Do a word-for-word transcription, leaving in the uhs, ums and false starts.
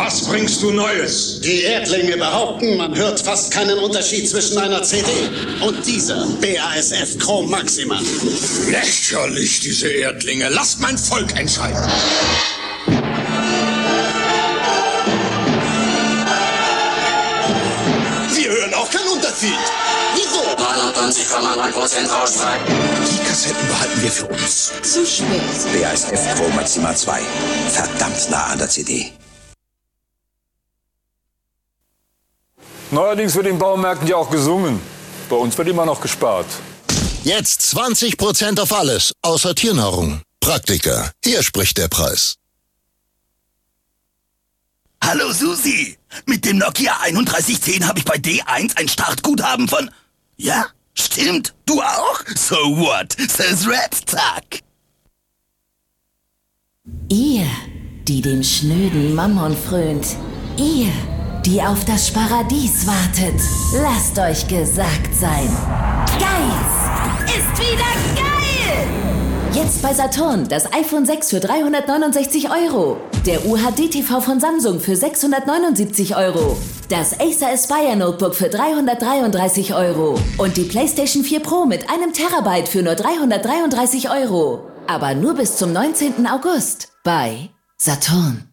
Was bringst du Neues? Die Erdlinge behaupten, man hört fast keinen Unterschied zwischen einer C D und dieser B A S F Chrom Maxima. Lächerlich, diese Erdlinge. Lasst mein Volk entscheiden. Wir hören auch keinen Unterschied. Wieso? neunundneunzig Komma neun Prozent Rauschfrei. Die Kassetten behalten wir für uns. Zu spät. B A S F Chrom Maxima zwei. Verdammt nah an der C D. Neuerdings wird in Baumärkten ja auch gesungen. Bei uns wird immer noch gespart. Jetzt zwanzig Prozent auf alles, außer Tiernahrung. Praktika, hier spricht der Preis. Hallo Susi, mit dem Nokia einunddreißig zehn habe ich bei D eins ein Startguthaben von... Ja, stimmt, du auch? So what, says Red Zack. Ihr, die dem schnöden Mammon frönt. Ihr, die auf das Paradies wartet. Lasst euch gesagt sein. Geiz ist wieder geil! Jetzt bei Saturn das iPhone sechs für dreihundertneunundsechzig Euro. Der U H D T V von Samsung für sechshundertneunundsiebzig Euro. Das Acer Aspire Notebook für dreihundertdreiunddreißig Euro. Und die PlayStation vier Pro mit einem Terabyte für nur dreihundertdreiunddreißig Euro. Aber nur bis zum neunzehnten August bei Saturn.